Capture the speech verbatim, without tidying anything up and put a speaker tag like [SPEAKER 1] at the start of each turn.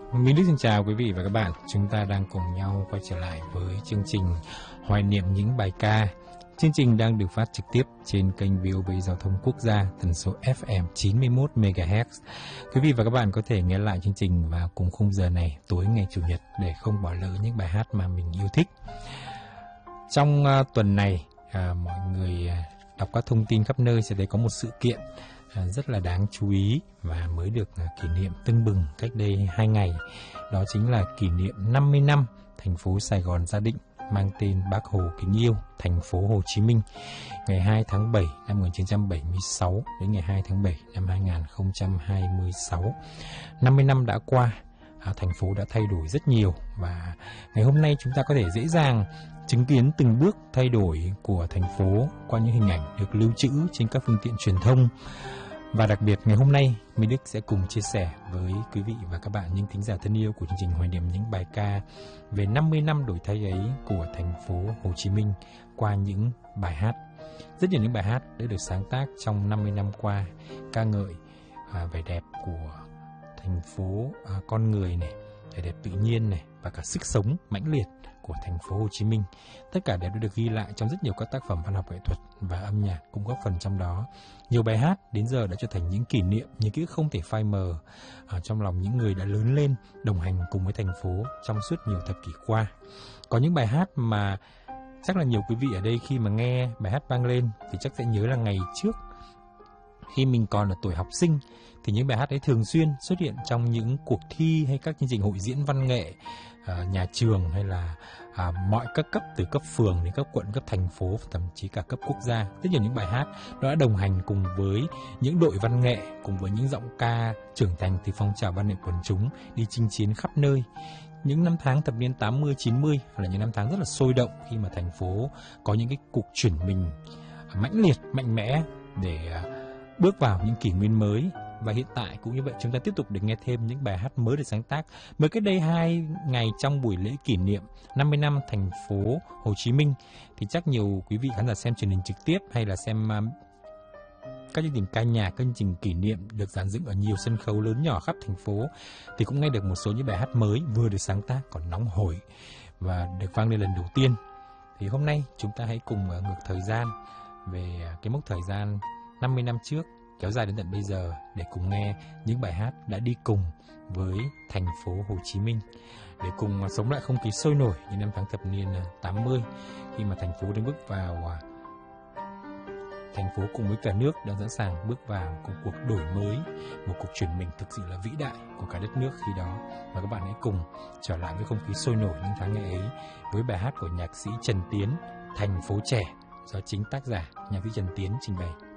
[SPEAKER 1] Mình Đức xin chào quý vị và các bạn. Chúng ta đang cùng nhau quay trở lại với chương trình Hoài niệm những bài ca. Chương trình đang được phát trực tiếp trên kênh vê o vê Giao thông Quốc gia, tần số ép em chín mươi mốt mê ga héc. Quý vị và các bạn có thể nghe lại chương trình vào cùng khung giờ này tối ngày Chủ nhật để không bỏ lỡ những bài hát mà mình yêu thích. Trong uh, tuần này, uh, mọi người uh, đọc các thông tin khắp nơi sẽ thấy có một sự kiện uh, rất là đáng chú ý và mới được uh, kỷ niệm tưng bừng cách đây hai ngày. Đó chính là kỷ niệm năm mươi năm thành phố Sài Gòn ra định, mang tên Bác Hồ kính yêu, thành phố Hồ Chí Minh, ngày hai tháng bảy năm một nghìn chín trăm bảy mươi sáu đến ngày hai tháng bảy năm hai nghìn không trăm hai mươi sáu. năm mươi năm đã qua, à, thành phố đã thay đổi rất nhiều và ngày hôm nay chúng ta có thể dễ dàng chứng kiến từng bước thay đổi của thành phố qua những hình ảnh được lưu trữ trên các phương tiện truyền thông. Và đặc biệt ngày hôm nay, Minh Đức sẽ cùng chia sẻ với quý vị và các bạn, những thính giả thân yêu của chương trình Hoài niệm những bài ca về năm mươi năm đổi thay ấy của thành phố Hồ Chí Minh qua những bài hát. Rất nhiều những bài hát đã được sáng tác trong năm mươi năm qua, ca ngợi à, vẻ đẹp của thành phố, à, con người này, vẻ đẹp tự nhiên này và cả sức sống mãnh liệt của thành phố Hồ Chí Minh. Tất cả đều đã được ghi lại trong rất nhiều các tác phẩm văn học nghệ thuật và âm nhạc cũng góp phần trong đó. Nhiều bài hát đến giờ đã trở thành những kỷ niệm, những ký ức không thể phai mờ ở trong lòng những người đã lớn lên đồng hành cùng với thành phố trong suốt nhiều thập kỷ qua. Có những bài hát mà chắc là nhiều quý vị ở đây khi mà nghe bài hát vang lên thì chắc sẽ nhớ là ngày trước khi mình còn ở tuổi học sinh thì những bài hát ấy thường xuyên xuất hiện trong những cuộc thi hay các chương trình hội diễn văn nghệ, uh, nhà trường hay là uh, mọi các cấp, từ cấp phường đến cấp quận, cấp thành phố, thậm chí cả cấp quốc gia. Rất nhiều những bài hát đã đồng hành cùng với những đội văn nghệ, cùng với những giọng ca trưởng thành từ phong trào văn nghệ quần chúng đi chinh chiến khắp nơi. Những năm tháng thập niên tám mươi, chín mươi là những năm tháng rất là sôi động khi mà thành phố có những cái cuộc chuyển mình mãnh liệt, mạnh mẽ để uh, bước vào những kỷ nguyên mới. Và hiện tại cũng như vậy, chúng ta tiếp tục được nghe thêm những bài hát mới được sáng tác. Mới cách đây hai ngày trong buổi lễ kỷ niệm năm mươi năm thành phố Hồ Chí Minh thì chắc nhiều quý vị khán giả xem truyền hình trực tiếp hay là xem uh, các chương trình ca nhạc, các chương trình kỷ niệm được dàn dựng ở nhiều sân khấu lớn nhỏ khắp thành phố thì cũng nghe được một số những bài hát mới vừa được sáng tác còn nóng hổi và được vang lên lần đầu tiên. Thì hôm nay chúng ta hãy cùng uh, ngược thời gian về uh, cái mốc thời gian năm mươi năm trước kéo dài đến tận bây giờ để cùng nghe những bài hát đã đi cùng với thành phố Hồ Chí Minh, để cùng sống lại không khí sôi nổi như năm tháng thập niên tám mươi khi mà thành phố đang bước vào, thành phố cùng với cả nước đang sẵn sàng bước vào một cuộc đổi mới, một cuộc chuyển mình thực sự là vĩ đại của cả đất nước khi đó. Và các bạn hãy cùng trở lại với không khí sôi nổi những tháng ngày ấy với bài hát của nhạc sĩ Trần Tiến, Thành phố Trẻ, do chính tác giả nhạc sĩ Trần Tiến trình bày.